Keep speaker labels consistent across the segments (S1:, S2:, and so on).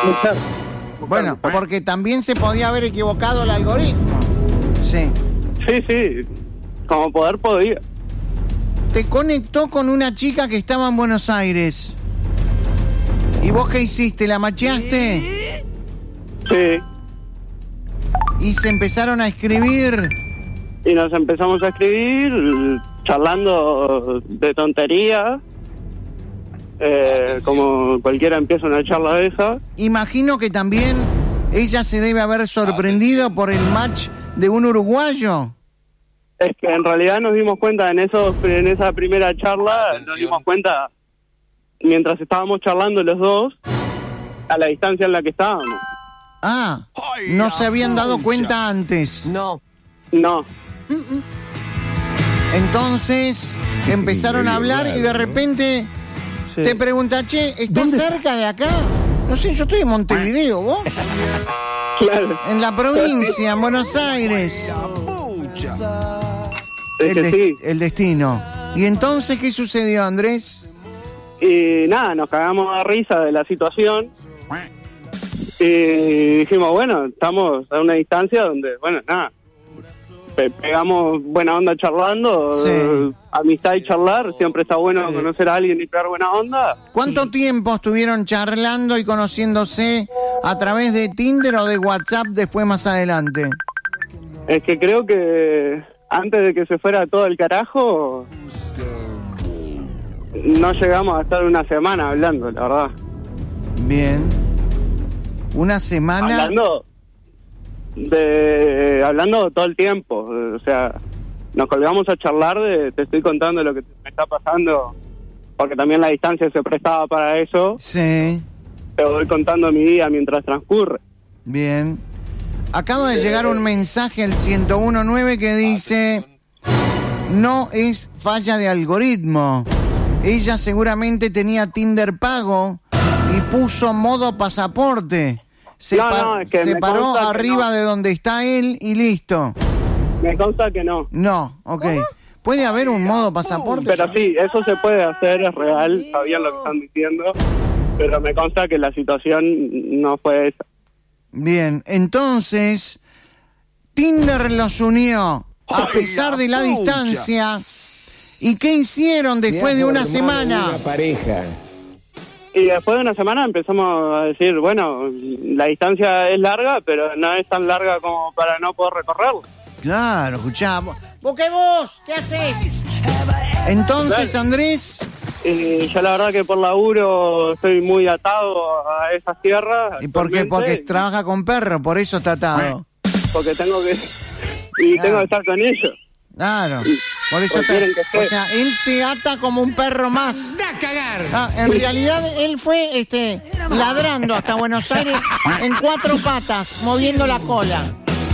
S1: Buscar.
S2: Bueno, porque también se podía haber equivocado el algoritmo. Sí.
S1: Sí, como poder podía.
S2: Te conectó con una chica que estaba en Buenos Aires. ¿Y vos qué hiciste? ¿La macheaste?
S1: Sí.
S2: Y se empezaron a escribir.
S1: Y nos empezamos a escribir, charlando de tonterías, como cualquiera empieza una charla de esa.
S2: Imagino que también ella se debe haber sorprendido por el match de un uruguayo.
S1: Es que en realidad nos dimos cuenta en esa primera charla, nos dimos cuenta mientras estábamos charlando los dos, a la distancia en la que estábamos.
S2: Ah, no se habían dado cuenta antes.
S3: No.
S2: Entonces empezaron a hablar y de repente te pregunta, che, ¿estás cerca de acá? No sé, yo estoy en Montevideo, ¿vos?
S1: Claro.
S2: En la provincia, en Buenos Aires.
S1: Es que sí.
S2: El destino. ¿Y entonces qué sucedió, Andrés?
S1: Y nada, nos cagamos a risa de la situación. Y dijimos, bueno, estamos a una distancia donde, bueno, nada, pegamos buena onda charlando,
S2: Sí.
S1: Amistad y charlar, siempre está bueno conocer a alguien y pegar buena onda.
S2: ¿Cuánto tiempo estuvieron charlando y conociéndose a través de Tinder o de WhatsApp después más adelante?
S1: Es que creo que antes de que se fuera todo el carajo, no llegamos a estar una semana hablando, la verdad.
S2: Bien. Una semana.
S1: Hablando todo el tiempo, o sea, nos colgamos a charlar te estoy contando lo que me está pasando, porque también la distancia se prestaba para eso.
S2: Sí.
S1: Te voy contando mi día mientras transcurre.
S2: Bien. Acaba de llegar un mensaje al 1019 que dice: no es falla de algoritmo. Ella seguramente tenía Tinder pago y puso modo pasaporte. Se paró arriba de donde está él y listo.
S1: Me consta que no.
S2: No, ok. ¿Puede haber un modo pasaporte?
S1: Pero sí, eso se puede hacer, es real, sabían lo que están diciendo, pero me consta que la situación no fue esa.
S2: Bien, entonces Tinder los unió a pesar de la distancia. ¿Y qué hicieron después de una semana?
S4: Una pareja.
S1: Y después de una semana empezamos a decir, bueno, la distancia es larga, pero no es tan larga como para no poder recorrerla.
S2: Claro, escuchá. ¿Vos qué vos? ¿Qué haces? Entonces, Andrés...
S1: yo la verdad que por laburo estoy muy atado a esas tierras.
S2: ¿Y por qué? Porque trabaja con perros, por eso está atado.
S1: Porque tengo que... Y tengo que estar con ellos.
S2: Claro, por eso está... O sea, él se ata como un perro más.
S3: ¡Da a cagar!
S2: En realidad, él fue ladrando hasta Buenos Aires en 4 patas, moviendo la cola.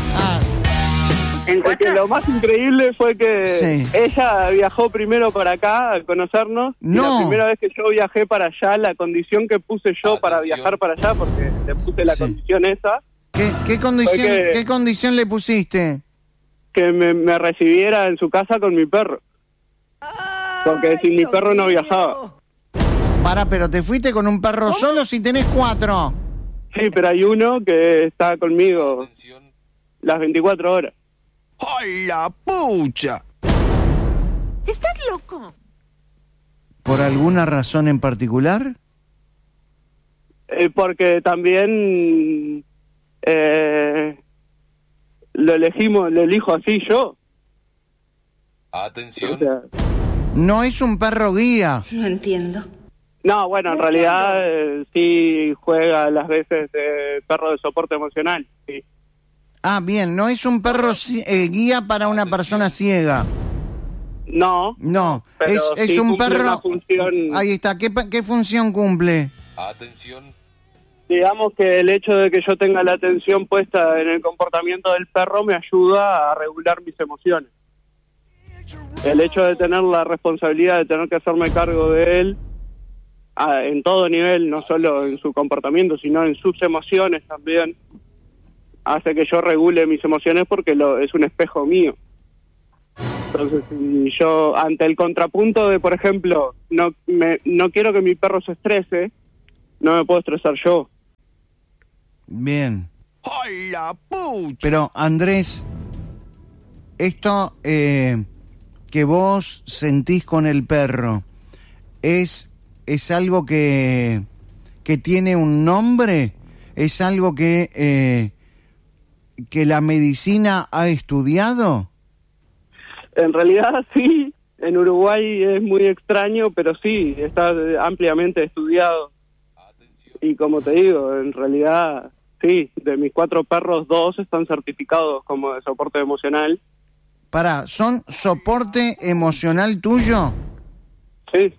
S1: Porque lo más increíble fue que ella viajó primero para acá a conocernos.
S2: No.
S1: Y la primera vez que yo viajé para allá, la condición que puse yo para viajar para allá, porque le puse la condición esa.
S2: ¿Qué condición le pusiste?
S1: Que me recibiera en su casa con mi perro. Porque sin mi perro no viajaba.
S2: Pero ¿te fuiste con un perro solo si tenés 4?
S1: Sí, pero hay uno que está conmigo las 24 horas.
S4: ¡Ay, la pucha!
S3: ¿Estás loco?
S2: ¿Por alguna razón en particular?
S1: Porque también lo elijo así yo.
S5: Atención.
S1: O sea,
S2: No es un perro guía.
S3: No entiendo.
S1: no, bueno, en realidad sí juega las veces de perro de soporte emocional, sí.
S2: Ah, bien, no es un perro guía para una persona ciega.
S1: No,
S2: es
S1: sí
S2: un
S1: cumple
S2: perro...
S1: una función.
S2: Ahí está, ¿qué función cumple?
S5: Atención.
S1: Digamos que el hecho de que yo tenga la atención puesta en el comportamiento del perro me ayuda a regular mis emociones. El hecho de tener la responsabilidad de tener que hacerme cargo de él en todo nivel, no solo en su comportamiento, sino en sus emociones también, hace que yo regule mis emociones porque es un espejo mío. Entonces, si yo, ante el contrapunto de, por ejemplo, no quiero que mi perro se estrese, no me puedo estresar yo.
S2: Bien.
S4: ¡Ay, la pucha!
S2: Pero Andrés, esto que vos sentís con el perro, ¿es algo que tiene un nombre? ¿Es algo que la medicina ha estudiado?
S1: En realidad sí, en Uruguay es muy extraño, pero sí, está ampliamente estudiado. Y como te digo, en realidad sí, de mis 4 perros, 2 están certificados como de soporte emocional.
S2: ¿Son soporte emocional tuyo?
S1: Sí,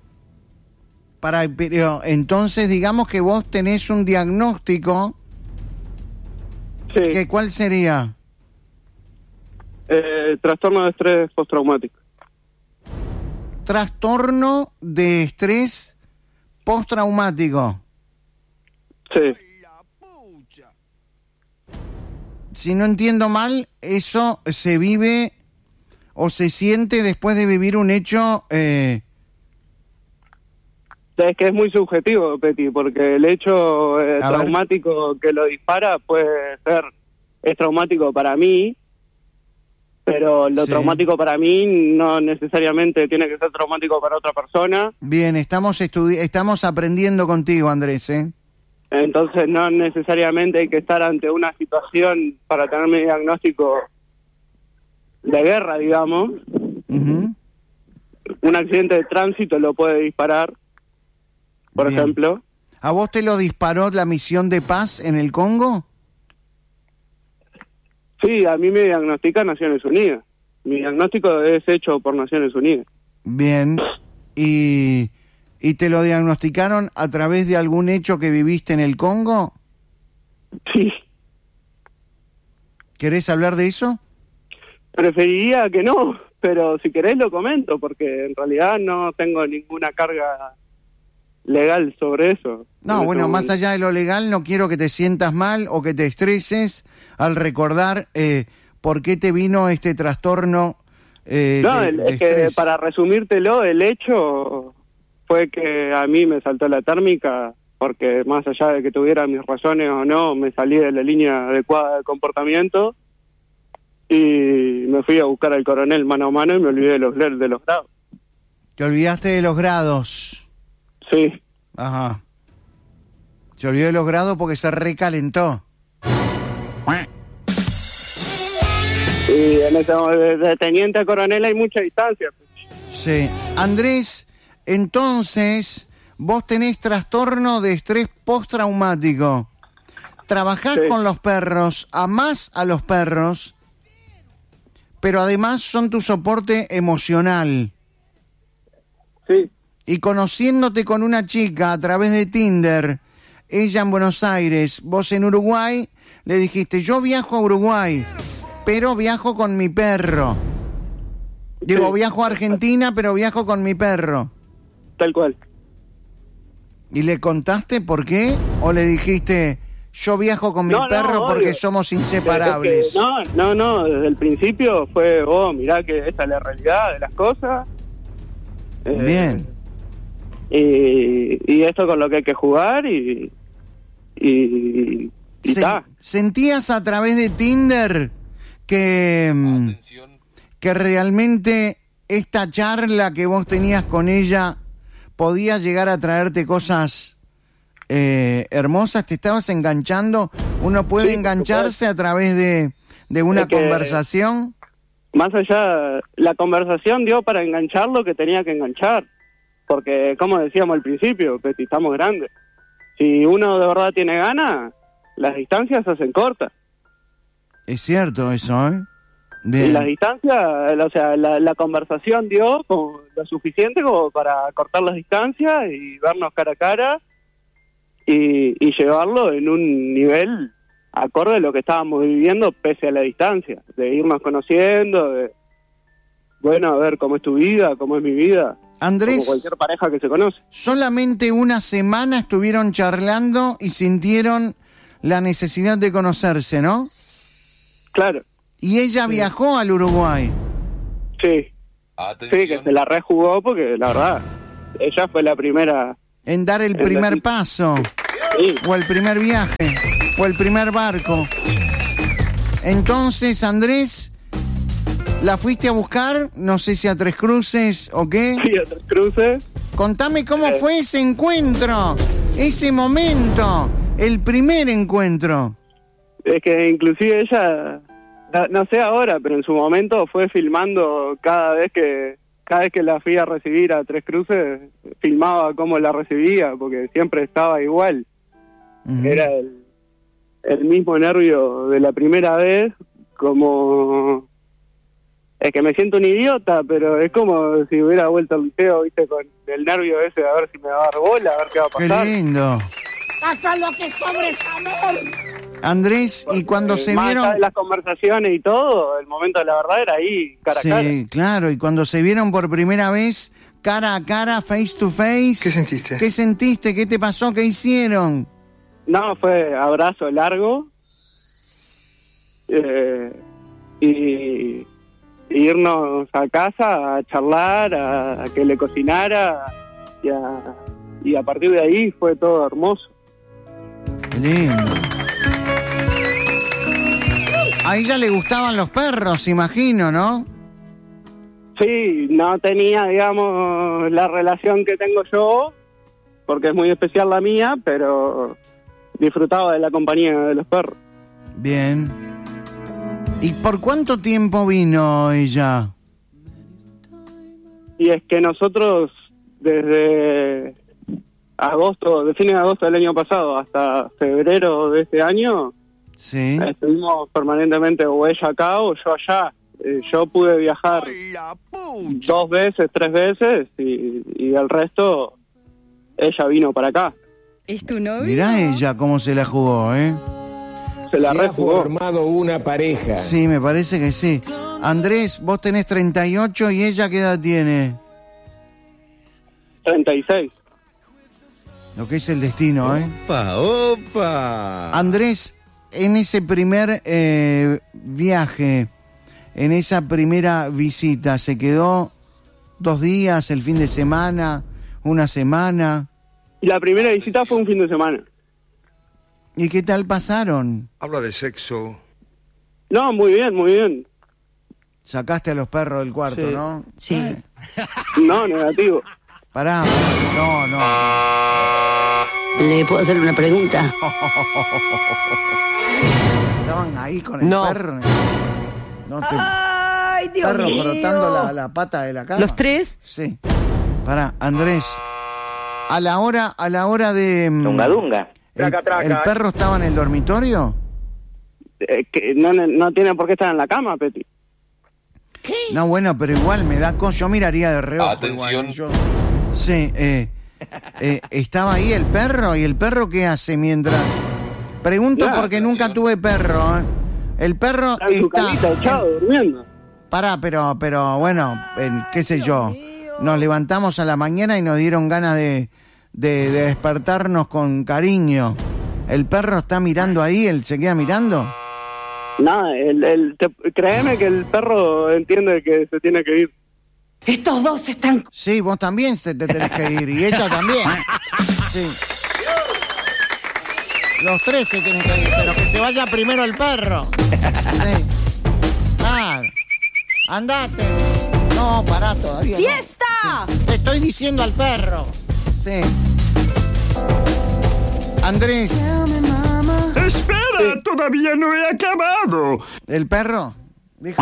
S2: Pero entonces digamos que vos tenés un diagnóstico,
S1: sí.
S2: ¿cuál sería?
S1: Trastorno de estrés postraumático.
S2: Trastorno de estrés postraumático.
S1: Sí,
S4: ¡La pucha!
S2: Si no entiendo mal, eso se vive o se siente después de vivir un hecho...
S1: es que es muy subjetivo, Peti, porque el hecho traumático que lo dispara puede ser, es traumático para mí, pero lo
S2: Sí.
S1: traumático para mí no necesariamente tiene que ser traumático para otra persona.
S2: Bien, estamos aprendiendo contigo, Andrés, ¿eh?
S1: Entonces no necesariamente hay que estar ante una situación para tener mi diagnóstico de guerra, digamos.
S2: Ujú.
S1: Un accidente de tránsito lo puede disparar, por
S2: Bien.
S1: ejemplo.
S2: ¿A vos te lo disparó la misión de paz en el Congo?
S1: Sí, a mí me diagnostica Naciones Unidas. Mi diagnóstico es hecho por Naciones Unidas.
S2: Bien. ¿Y te lo diagnosticaron a través de algún hecho que viviste en el Congo?
S1: Sí,
S2: ¿Querés hablar de eso?
S1: preferiría que no, pero si querés lo comento, porque en realidad no tengo ninguna carga legal sobre eso.
S2: No,
S1: En
S2: bueno,
S1: este
S2: más
S1: momento.
S2: allá de lo legal, no quiero que te sientas mal o que te estreses al recordar por qué te vino este trastorno
S1: No,
S2: de
S1: es que
S2: estrés.
S1: para resumírtelo, el hecho fue que a mí me saltó la térmica, porque más allá de que tuviera mis razones o no, me salí de la línea adecuada de comportamiento y me fui a buscar al coronel mano a mano y me olvidé de los grados.
S2: Te olvidaste de los grados.
S1: Sí,
S2: Ajá. Se olvidó de los grados porque se recalentó.
S1: y en ese, de teniente a coronel hay mucha distancia.
S2: Sí. Andrés, entonces, vos tenés trastorno de estrés postraumático. Trabajás
S1: Sí.
S2: con los perros, amás a los perros, pero además son tu soporte emocional.
S1: Sí,
S2: Y conociéndote con una chica a través de Tinder, ella en Buenos Aires, vos en Uruguay, le dijiste, yo viajo a Uruguay, pero viajo con mi perro. Digo,
S1: Sí.
S2: viajo a Argentina, pero viajo con mi perro.
S1: tal cual.
S2: ¿Y le contaste por qué? ¿O le dijiste, yo viajo con mi
S1: No, no,
S2: perro porque
S1: obvio.
S2: somos inseparables?
S1: Es que no, desde el principio fue, mirá que esta es la realidad de las cosas.
S2: Bien.
S1: Y esto con lo que hay que jugar y está.
S2: ¿Sentías a través de Tinder que realmente esta charla que vos tenías con ella podía llegar a traerte cosas hermosas? ¿Te estabas enganchando? ¿Uno puede
S1: Sí, por
S2: engancharse a través de una
S1: Es que-
S2: conversación?
S1: Más allá, la conversación dio para enganchar lo que tenía que enganchar. Porque, como decíamos al principio, Peti, estamos grandes. Si uno de verdad tiene ganas, las distancias se hacen cortas.
S2: Es cierto eso, ¿eh?
S1: Y
S2: Bien.
S1: las distancias, o sea, la conversación dio como lo suficiente como para cortar las distancias y vernos cara a cara y llevarlo en un nivel acorde a lo que estábamos viviendo pese a la distancia, de irnos conociendo, de, bueno, a ver cómo es tu vida, cómo es mi vida, como
S2: Andrés,
S1: cualquier pareja que se conoce.
S2: solamente una semana estuvieron charlando y sintieron la necesidad de conocerse, ¿no?
S1: Claro,
S2: Y ella viajó al Uruguay.
S1: sí, sí, que se la rejugó porque la verdad, ella fue la primera.
S2: En dar el
S1: En
S2: primer
S1: la-
S2: paso
S1: Sí.
S2: o el primer viaje. o el primer barco. Entonces, Andrés, ¿la fuiste a buscar? No sé si a Tres Cruces o qué.
S1: Sí, a Tres Cruces.
S2: Contame cómo fue ese encuentro, ese momento, el primer encuentro.
S1: Es que inclusive ella, no sé ahora, pero en su momento fue filmando cada vez que la fui a recibir a Tres Cruces, filmaba cómo la recibía, porque siempre estaba igual.
S2: Uh-huh.
S1: Era el mismo nervio de la primera vez, como... Es que me siento un idiota, pero es como si hubiera vuelto al liceo, viste, con el nervio ese de a ver si me va a dar bola, a ver qué va a pasar.
S2: Qué lindo.
S3: ¡Hasta lo que sobre saber!
S2: Andrés, y cuando se
S1: más allá
S2: vieron...
S1: de las conversaciones y todo, el momento de la verdad era ahí, cara a cara.
S2: Sí, claro, y cuando se vieron por primera vez, cara a cara, face to face...
S5: ¿Qué sentiste?
S2: ¿Qué sentiste? ¿Qué te pasó? ¿Qué hicieron?
S1: No, fue abrazo largo, y irnos a casa a charlar, a que le cocinara, y a partir de ahí fue todo hermoso.
S2: Qué lindo. A ella le gustaban los perros, imagino, ¿no?
S1: Sí, no tenía, digamos, la relación que tengo yo, porque es muy especial la mía, pero disfrutaba de la compañía de los perros.
S2: Bien. ¿Y por cuánto tiempo vino ella?
S1: Y es que nosotros desde agosto, de fines de agosto del año pasado hasta febrero de este año,
S2: Sí.
S1: estuvimos permanentemente o ella acá o yo allá. Yo pude viajar
S4: La pucha.
S1: 2 veces, 3 veces y el resto ella vino para acá.
S6: ¿Es tu novio?
S2: Mirá ella cómo se la jugó, ¿eh?
S1: Se la
S7: Se ha
S1: rejugó.
S7: formado una pareja.
S2: Sí, me parece que sí. Andrés, vos tenés 38 y ella ¿qué edad tiene?
S1: 36.
S2: Lo que es el destino, ¿eh?
S5: ¡Opa!
S2: Andrés, en ese primer viaje, en esa primera visita, ¿se quedó 2 días, el fin de semana, una semana?
S1: Y la primera visita fue un fin de semana.
S2: ¿Y qué tal pasaron?
S4: Habla de sexo.
S1: No, muy bien, muy bien.
S2: Sacaste a los perros del cuarto,
S1: Sí.
S2: ¿no?
S3: Sí.
S1: No, negativo.
S2: Pará, no.
S3: ¿Le puedo hacer una pregunta?
S2: Estaban ahí con el
S8: No.
S2: perro. No te...
S3: ¡Ay, Dios
S2: perro
S3: mío!
S2: frotando la pata de la cama.
S8: ¿Los 3?
S2: Sí. Pará, Andrés. A la hora de...
S9: Dunga dunga.
S2: ¿El perro estaba en el dormitorio?
S1: Que no tiene por qué estar en la cama, Peti.
S2: No, bueno, pero igual me da cosa. Yo miraría de reojo.
S10: Atención.
S2: Igual, sí, ¿estaba ahí el perro? ¿Y el perro qué hace mientras...? Pregunto
S1: Nada,
S2: porque nunca tuve perro. El perro
S1: Está en su camita echado, durmiendo.
S2: Pará, pero bueno, qué sé yo. Nos levantamos a la mañana y nos dieron ganas de despertarnos con cariño. ¿El perro está mirando ahí? ¿Él se queda mirando?
S1: Nada, créeme que el perro entiende que se tiene que ir.
S3: Estos dos están...
S2: Sí, vos también te tenés que ir. Y ella también. Sí. Los 3 se tienen que ir, pero que se vaya primero el perro. Sí. Claro. Andate. No, pará todavía. no.
S3: ¡Fiesta!
S2: Sí. Te estoy diciendo al perro. Sí. Andrés,
S4: ¡Espera! ¡Todavía no he acabado!
S2: ¿el perro? Dijo.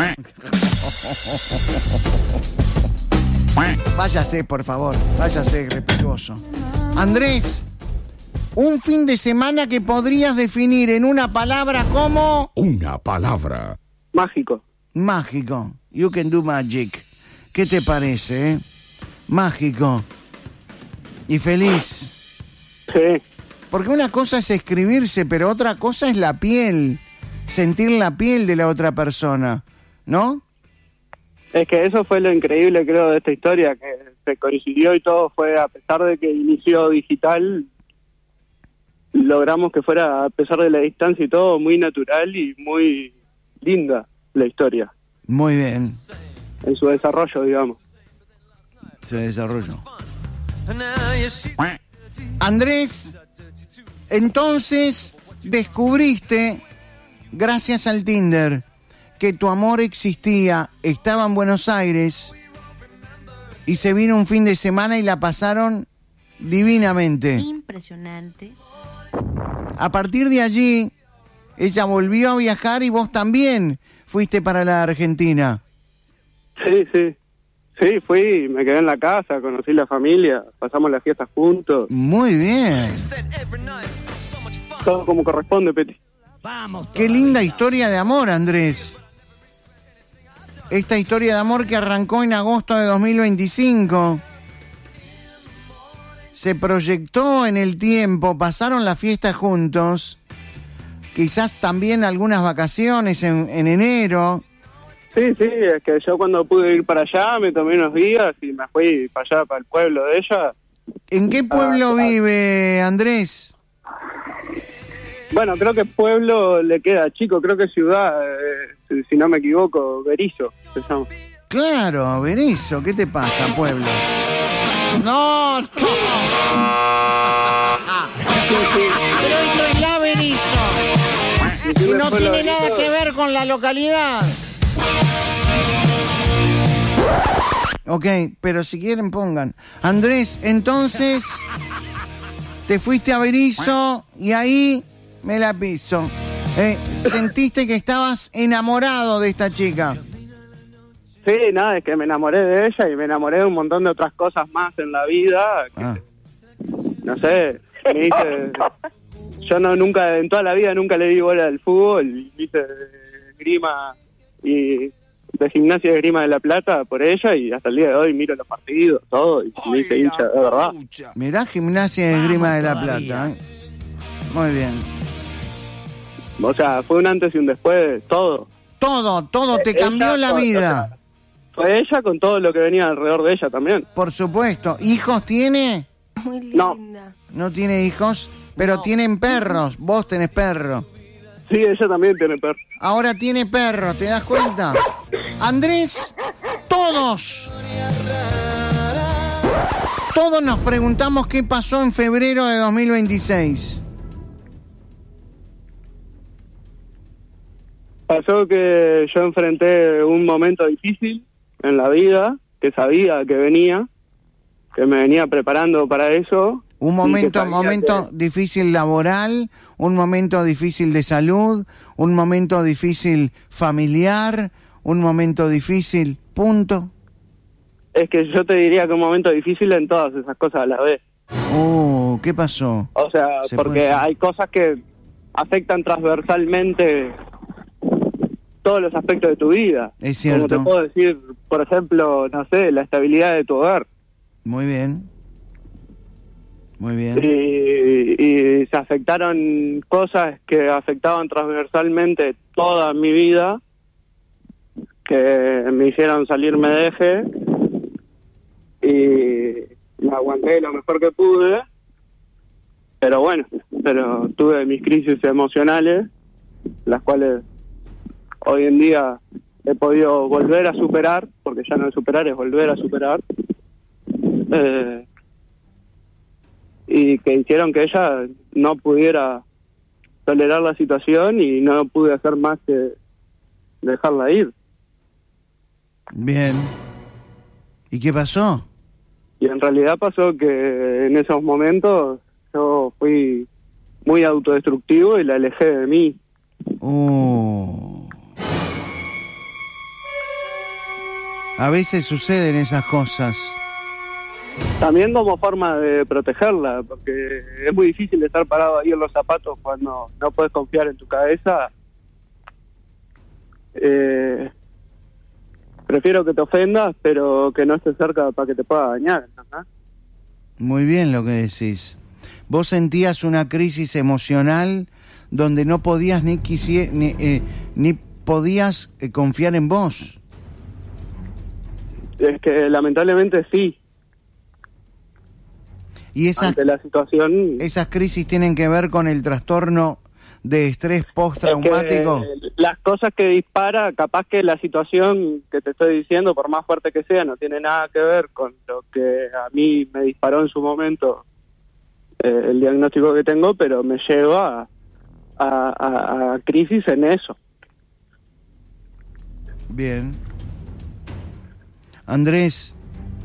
S2: Váyase, por favor. Váyase, respetuoso. Andrés, un fin de semana que podrías definir en una palabra como...
S5: Una palabra.
S1: Mágico.
S2: Mágico. You can do magic. ¿Qué te parece, Mágico. Y feliz.
S1: Sí.
S2: Porque una cosa es escribirse, pero otra cosa es la piel. Sentir la piel de la otra persona, ¿no?
S1: Es que eso fue lo increíble, creo, de esta historia, que se coincidió y todo fue, a pesar de que inició digital, logramos que fuera, a pesar de la distancia y todo, muy natural y muy linda la historia,
S2: Muy bien.
S1: en su desarrollo, digamos.
S2: Se desarrolló. Andrés, entonces, descubriste, gracias al Tinder, que tu amor existía, estaba en Buenos Aires y se vino un fin de semana y la pasaron divinamente.
S6: Impresionante.
S2: A partir de allí, ella volvió a viajar y vos también fuiste para la Argentina.
S1: Sí, fui, me quedé en la casa, conocí la familia, pasamos las fiestas juntos.
S2: Muy bien.
S1: Todo como corresponde, Peti.
S2: Qué linda historia de amor, Andrés. Esta historia de amor que arrancó en agosto de 2025. Se proyectó en el tiempo, pasaron las fiestas juntos. Quizás también algunas vacaciones en enero.
S1: Sí, es que yo cuando pude ir para allá me tomé unos días y me fui para allá, para el pueblo de ella.
S2: ¿En qué pueblo vive Andrés?
S1: Bueno, creo que pueblo le queda chico, creo que ciudad, si no me equivoco, Berizo se llama.
S2: Claro, Berizo, ¿qué te pasa, pueblo? No. Pero esto es la Berizo. Y no tiene nada que ver con la localidad. Ok, pero si quieren pongan. Andrés, entonces te fuiste a Berizo y ahí me la piso. ¿Sentiste que estabas enamorado de esta chica?
S1: Sí, nada, es que me enamoré de ella y me enamoré de un montón de otras cosas más en la vida. No sé, me hice... Yo nunca, en toda la vida nunca le di bola al fútbol, y hice esgrima y de Gimnasia de Esgrima de La Plata por ella y hasta el día de hoy miro los partidos, todo, y me hice hincha, de verdad.
S2: Mirá, Gimnasia de Esgrima de La Plata. Muy bien.
S1: O sea, fue un antes y un después, todo.
S2: Todo, te cambió la vida.
S1: Fue ella con todo lo que venía alrededor de ella también.
S2: Por supuesto. ¿Hijos tiene?
S6: Muy linda.
S2: No tiene hijos, pero tienen perros. Vos tenés perro.
S1: Sí, ella también tiene perro.
S2: Ahora tiene perro, ¿te das cuenta? Andrés, todos nos preguntamos qué pasó en febrero de 2026.
S1: Pasó que yo enfrenté un momento difícil en la vida, que sabía que venía, que me venía preparando para eso.
S2: Un momento difícil laboral, un momento difícil de salud, un momento difícil familiar, un momento difícil, punto.
S1: Es que yo te diría que un momento difícil en todas esas cosas a la vez.
S2: ¿Qué pasó?
S1: O sea, porque hay cosas que afectan transversalmente todos los aspectos de tu vida.
S2: Es cierto.
S1: Como te puedo decir, por ejemplo, no sé, la estabilidad de tu hogar.
S2: Muy bien.
S1: Y se afectaron cosas que afectaban transversalmente toda mi vida, que me hicieron salirme de eje, y me aguanté lo mejor que pude, pero tuve mis crisis emocionales, las cuales hoy en día he podido volver a superar, porque ya no es superar, es volver a superar, y que hicieron que ella no pudiera tolerar la situación y no pude hacer más que dejarla ir.
S2: Bien. ¿Y qué pasó?
S1: Y en realidad pasó que en esos momentos yo fui muy autodestructivo y la alejé de mí.
S2: A veces suceden esas cosas.
S1: También como forma de protegerla, porque es muy difícil estar parado ahí en los zapatos cuando no puedes confiar en tu cabeza. Prefiero que te ofendas, pero que no estés cerca para que te pueda dañar, ¿no?
S2: Muy bien lo que decís. Vos sentías una crisis emocional donde no podías ni podías confiar en vos.
S1: Es que lamentablemente sí.
S2: Y
S1: ante la situación,
S2: esas crisis tienen que ver con el trastorno de estrés postraumático.
S1: Es que las cosas que dispara, capaz que la situación que te estoy diciendo, por más fuerte que sea, no tiene nada que ver con lo que a mí me disparó en su momento el diagnóstico que tengo, pero me lleva a crisis en eso.
S2: Bien. Andrés,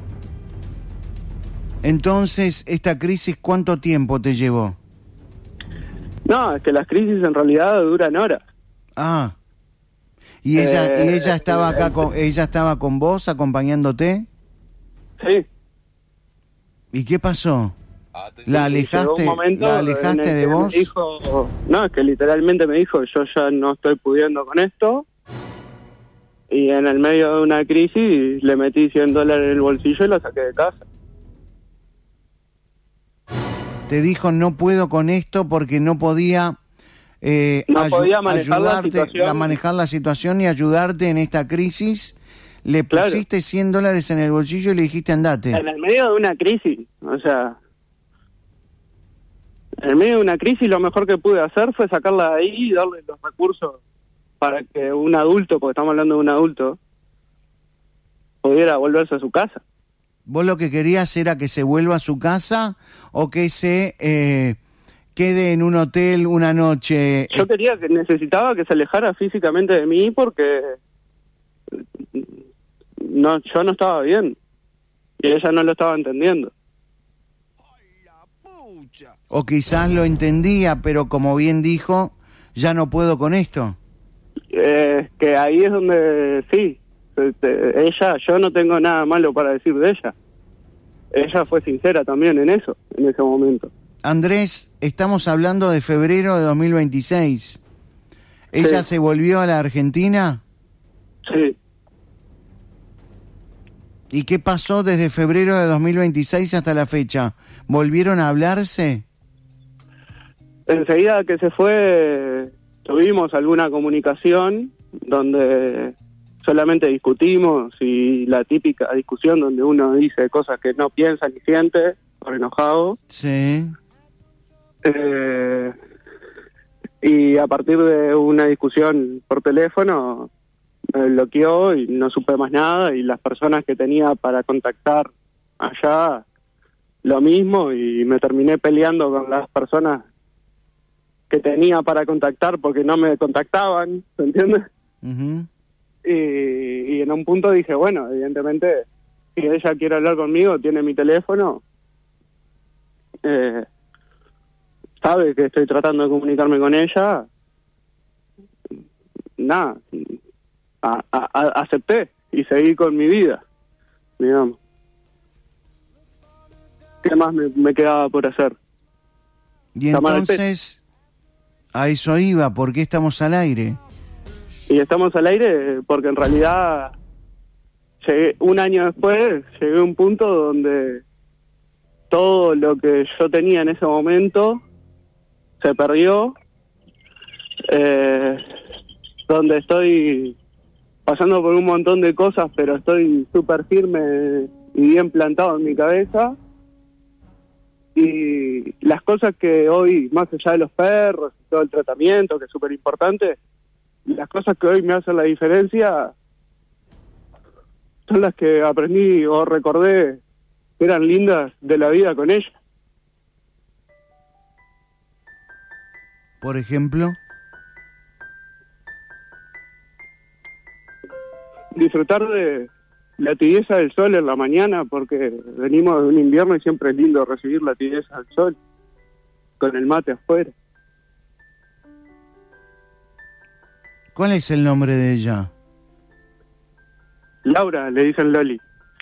S2: entonces, ¿esta crisis cuánto tiempo te llevó?
S1: No, es que las crisis en realidad duran horas.
S2: Ah. ¿Y ella estaba acá ella estaba con vos acompañándote?
S1: Sí.
S2: ¿Y qué pasó? ¿La alejaste,
S1: Llegó un momento
S2: la alejaste
S1: en el
S2: de
S1: que me
S2: vos?
S1: dijo, no, es que literalmente me dijo, yo ya no estoy pudiendo con esto. Y en el medio de una crisis le metí $100 en el bolsillo y la saqué de casa.
S2: Te dijo no puedo con esto porque no podía,
S1: No podía manejar la situación.
S2: manejar la situación y ayudarte en esta crisis. Le
S1: Claro.
S2: pusiste $100 en el bolsillo y le dijiste andate.
S1: En el medio de una crisis, o sea, en el medio de una crisis lo mejor que pude hacer fue sacarla de ahí y darle los recursos para que un adulto, porque estamos hablando de un adulto, pudiera volverse a su casa.
S2: ¿Vos lo que querías era que se vuelva a su casa o que se quede en un hotel una noche?
S1: Yo necesitaba que se alejara físicamente de mí porque yo no estaba bien y ella no lo estaba entendiendo.
S2: O quizás lo entendía, pero como bien dijo, ya no puedo con esto.
S1: Que ahí es donde sí, ella, yo no tengo nada malo para decir de ella. Ella fue sincera también en eso, en ese momento.
S2: Andrés, estamos hablando de febrero de 2026. ¿Ella
S1: Sí.
S2: se volvió a la Argentina?
S1: Sí.
S2: ¿Y qué pasó desde febrero de 2026 hasta la fecha? ¿Volvieron a hablarse?
S1: Enseguida que se fue, tuvimos alguna comunicación donde solamente discutimos y la típica discusión donde uno dice cosas que no piensa ni siente por enojado.
S2: Sí.
S1: Y a partir de una discusión por teléfono me bloqueó y no supe más nada y las personas que tenía para contactar allá lo mismo y me terminé peleando con las personas que tenía para contactar porque no me contactaban, ¿se entiende?
S2: Ujú.
S1: Y en un punto dije, bueno, evidentemente, si ella quiere hablar conmigo, tiene mi teléfono, sabe que estoy tratando de comunicarme con ella, nada, acepté y seguí con mi vida, digamos. ¿Qué más me quedaba por hacer?
S2: Y
S1: Llamar al
S2: entonces, a eso iba, ¿por qué estamos al aire?
S1: Y estamos al aire porque en realidad un año después llegué a un punto donde todo lo que yo tenía en ese momento se perdió, donde estoy pasando por un montón de cosas, pero estoy súper firme y bien plantado en mi cabeza. Y las cosas que hoy, más allá de los perros y todo el tratamiento, que es súper importante, las cosas que hoy me hacen la diferencia son las que aprendí o recordé que eran lindas de la vida con ella.
S2: Por ejemplo,
S1: Disfrutar de la tibieza del sol en la mañana, porque venimos de un invierno y siempre es lindo recibir la tibieza del sol con el mate afuera.
S2: ¿cuál es el nombre de ella?
S1: Laura, le dicen Loli.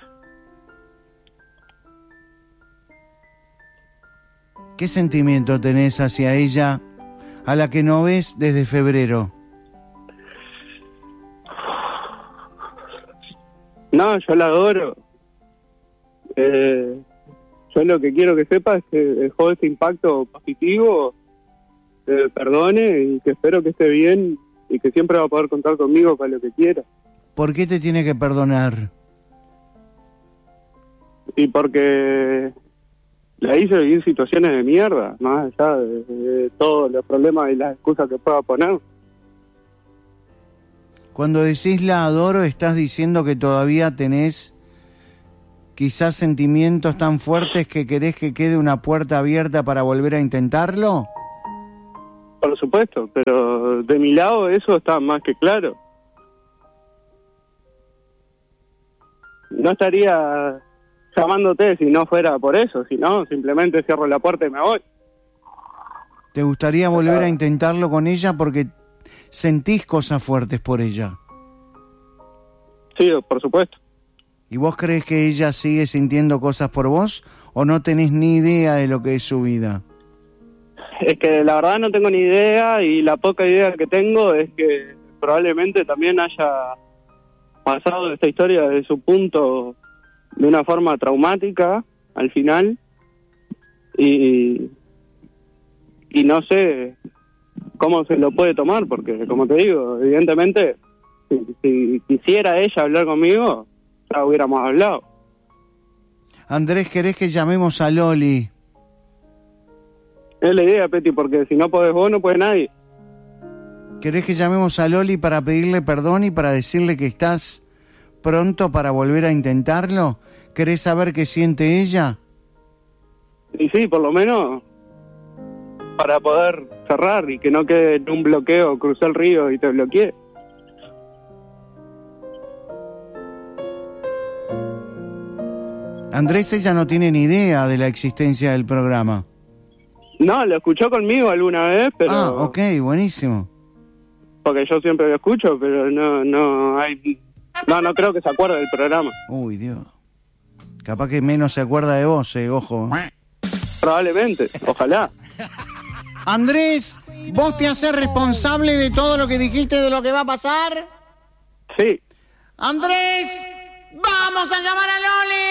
S2: ¿Qué sentimiento tenés hacia ella, a la que no ves desde febrero?
S1: No, yo la adoro. Yo lo que quiero que sepa es que dejó ese impacto positivo, que me perdone y que espero que esté bien y que siempre va a poder contar conmigo para lo que quiera.
S2: ¿Por qué te tiene que perdonar?
S1: Y porque la hice vivir situaciones de mierda, más allá de todos los problemas y las excusas que pueda poner.
S2: Cuando decís la adoro, ¿estás diciendo que todavía tenés quizás sentimientos tan fuertes que querés que quede una puerta abierta para volver a intentarlo?
S1: Por supuesto, pero de mi lado eso está más que claro. No estaría llamándote si no fuera por eso, si no, simplemente cierro la puerta y me voy.
S2: ¿Te gustaría volver a intentarlo con ella porque sentís cosas fuertes por ella?
S1: Sí, por supuesto.
S2: ¿Y vos crees que ella sigue sintiendo cosas por vos o no tenés ni idea de lo que es su vida?
S1: Es que la verdad no tengo ni idea, y la poca idea que tengo es que probablemente también haya pasado esta historia desde su punto de una forma traumática al final, y no sé cómo se lo puede tomar, porque como te digo, evidentemente si quisiera ella hablar conmigo, ya hubiéramos hablado.
S2: Andrés, ¿querés que llamemos a Loli?
S1: Es la idea, Peti, porque si no podés vos, no puede nadie.
S2: ¿Querés que llamemos a Loli para pedirle perdón y para decirle que estás pronto para volver a intentarlo? ¿Querés saber qué siente ella?
S1: Y sí, por lo menos para poder cerrar y que no quede en un bloqueo, crucé el río y te bloqueé.
S2: Andrés, ella no tiene ni idea de la existencia del programa.
S1: No, lo escuchó conmigo alguna vez, pero...
S2: Ah, ok, buenísimo.
S1: Porque yo siempre lo escucho, pero no creo que se acuerde del programa.
S2: Uy, Dios. Capaz que menos se acuerda de vos, ojo.
S1: Probablemente, ojalá.
S2: Andrés, ¿vos te haces responsable de todo lo que dijiste de lo que va a pasar?
S1: Sí.
S2: Andrés, vamos a llamar a Loli.